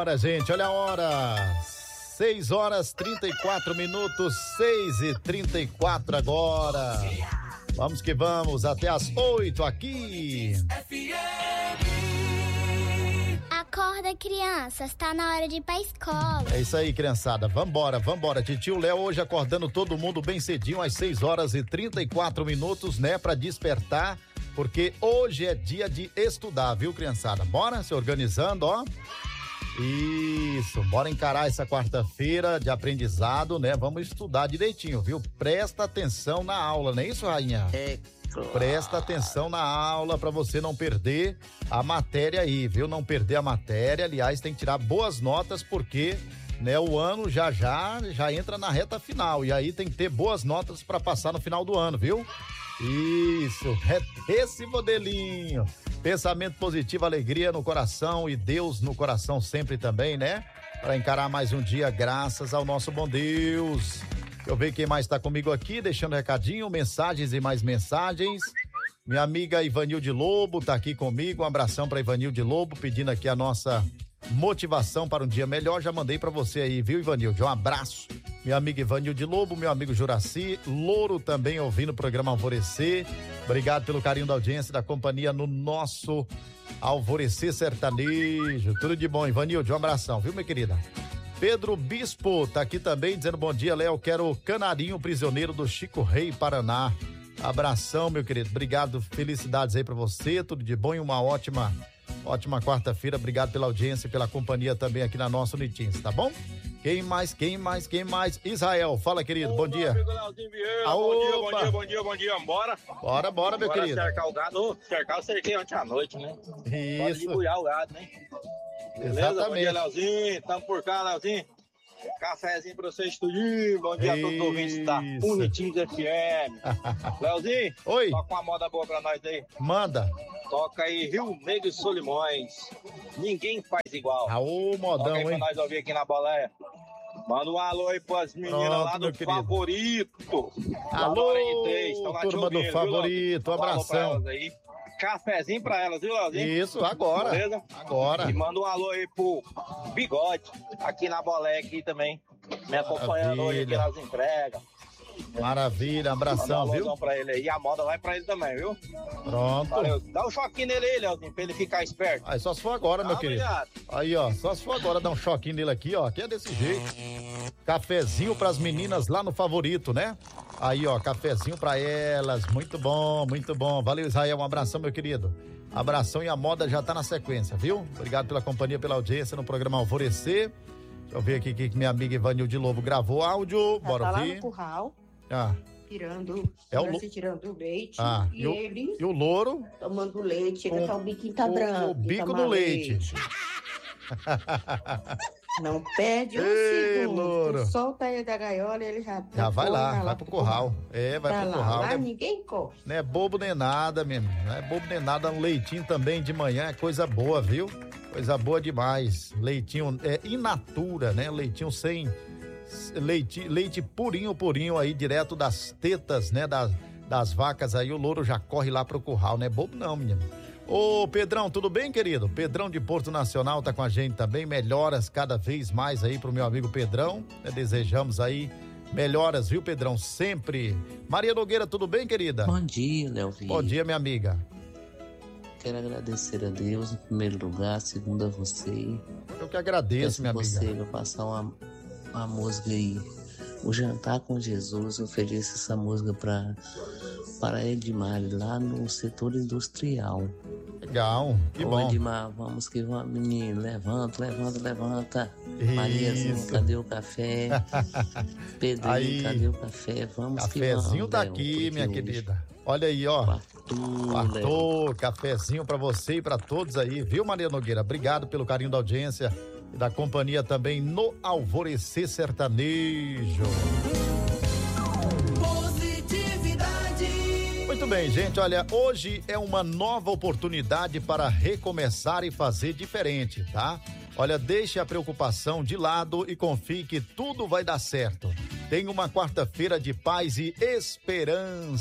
hora, gente, olha a hora. 6h34, 6h34 agora. Vamos que vamos, até as 8 aqui. Acorda, crianças, tá na hora de ir pra escola. É isso aí, criançada, vambora. Titio Léo hoje acordando todo mundo bem cedinho às 6h34, né, pra despertar, porque hoje é dia de estudar, viu, criançada? Bora se organizando, ó. Isso, bora encarar essa quarta-feira de aprendizado, né? Vamos estudar direitinho, viu? Presta atenção na aula, não é isso, rainha? É claro. Presta atenção na aula pra você não perder a matéria aí, viu? Não perder a matéria, aliás, tem que tirar boas notas porque, né, o ano já entra na reta final e aí tem que ter boas notas pra passar no final do ano, viu? Isso, é esse modelinho. Pensamento positivo, alegria no coração e Deus no coração sempre também, né? Para encarar mais um dia, graças ao nosso bom Deus. Deixa eu ver quem mais está comigo aqui, deixando recadinho, mensagens e mais mensagens. Minha amiga Ivanilde Lobo tá aqui comigo, um abração para Ivanilde Lobo, pedindo aqui a nossa motivação para um dia melhor. Já mandei para você aí, viu, Ivanilde? Um abraço. Minha amiga Ivanilde Lobo, meu amigo Juraci, Louro também ouvindo o programa Alvorecer. Obrigado pelo carinho da audiência e da companhia no nosso Alvorecer Sertanejo. Tudo de bom, Ivanilde, um abração, viu, minha querida? Pedro Bispo tá aqui também dizendo bom dia, Léo, quero Canarinho Prisioneiro do Chico Rei, Paraná. Abração, meu querido, obrigado, felicidades aí pra você, tudo de bom e uma ótima quarta-feira. Obrigado pela audiência e pela companhia também aqui na nossa Unitins, tá bom? Quem mais? Israel, fala, querido, bom dia. Amigo Leozinho Vieira, bom dia, bora, meu querido. Cercar o gado, eu cerquei ontem à noite, né? Pode Isso. embuiar o gado, né? Beleza? Exatamente. Bom dia, Leozinho, tamo por cá, Leozinho. Cafézinho pra vocês, tudinho. Bom dia a todos os ouvintes da Unitins FM. Leozinho, oi, toca uma moda boa pra nós aí. Manda. Toca aí Rio Negro e Solimões. Ninguém faz igual. Aô, modão, toca aí hein? pra nós ouvir aqui na boleia. Manda um alô aí pras meninas. Pronto, lá meu do querido. Favorito. Alô, lá turma do Favorito, um abração. Cafézinho pra elas, viu, Leozinho? Isso, agora. Beleza? Agora. E manda um alô aí pro Bigode, aqui na boleia aqui também, me acompanhando hoje aqui nas entregas. Maravilha, abração, manda um viu? pra ele aí, e a moda vai pra ele também, viu? Pronto. Valeu. Dá um choquinho nele aí, Leozinho, pra ele ficar esperto. Aí só se for agora, meu querido. Obrigado. Aí, ó, só se for agora dar um choquinho nele aqui, ó, que é desse jeito. Cafezinho pras meninas lá no Favorito, né? Aí, ó, cafezinho pra elas, muito bom, muito bom. Valeu, Israel, um abração, meu querido. Abração, e a moda já tá na sequência, viu? Obrigado pela companhia, pela audiência no programa Alvorecer. Deixa eu ver aqui que minha amiga Ivanilde Lobo gravou áudio, bora tá ouvir. Lá no curral, tirando o leite, e o louro tomando leite, ele tá o biquinho tá branco. O bico do leite. Não perde um segundo. Louro. Solta ele da gaiola e ele já vai lá, vai pro curral. É, vai pro curral. Lá ninguém encosta. Não é bobo nem nada, mesmo. Não é bobo nem nada. Um leitinho também de manhã é coisa boa, viu? Coisa boa demais. Leitinho in natura, né? Leitinho sem... Leite purinho aí, direto das tetas, né? Das vacas aí. O louro já corre lá pro curral. Não é bobo não, menino. Ô, Pedrão, tudo bem, querido? Pedrão de Porto Nacional tá com a gente também. Melhoras cada vez mais aí pro meu amigo Pedrão. Desejamos aí melhoras, viu, Pedrão? Sempre. Maria Nogueira, tudo bem, querida? Bom dia, Leozinho. Bom dia, minha amiga. Quero agradecer a Deus em primeiro lugar, segundo a você. Eu que agradeço, minha amiga. Você vai passar uma música aí, O Jantar com Jesus. Eu ofereço essa música para Edmar, lá no setor industrial. Legal, que bom. Edmar, vamos que vamos, menino. Levanta. Mariazinho, cadê o café? Pedrinho, cadê o café? Vamos que vamos. Cafezinho tá aqui, minha querida. Olha aí, ó. Quartou, cafezinho pra você e pra todos aí, viu, Maria Nogueira? Obrigado pelo carinho da audiência e da companhia também no Alvorecer Sertanejo. Muito bem, gente, olha, hoje é uma nova oportunidade para recomeçar e fazer diferente, tá? Olha, deixe a preocupação de lado e confie que tudo vai dar certo. Tenha uma quarta-feira de paz e esperança.